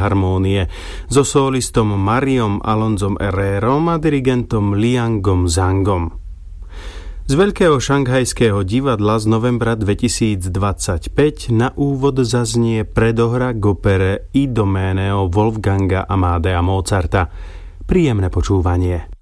Filharmónie so solistom Mariom Alonzom Herrerom a dirigentom Liangom Zhangom. Z Veľkého šanghajského divadla z novembra 2025 na úvod zaznie predohra k opere Idoméneo Wolfganga Amadea Mozarta. Príjemné počúvanie.